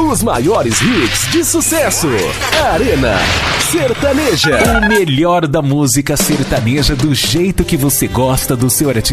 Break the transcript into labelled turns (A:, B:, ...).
A: Os maiores hits de sucesso. Arena Sertaneja.
B: O melhor da música sertaneja do jeito que você gosta do seu artista